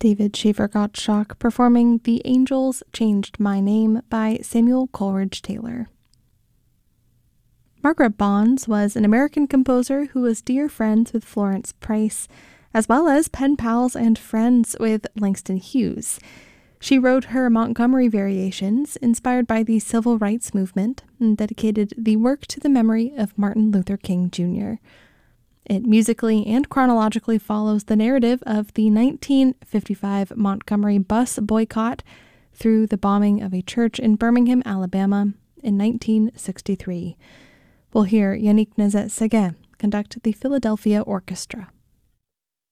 David Shaver Gottschalk performing The Angels Changed My Name by Samuel Coleridge Taylor. Margaret Bonds was an American composer who was dear friends with Florence Price, as well as pen pals and friends with Langston Hughes. She wrote her Montgomery Variations, inspired by the Civil Rights Movement, and dedicated the work to the memory of Martin Luther King Jr. It musically and chronologically follows the narrative of the 1955 Montgomery bus boycott through the bombing of a church in Birmingham, Alabama in 1963. We'll hear Yannick Nézet-Séguin conduct the Philadelphia Orchestra.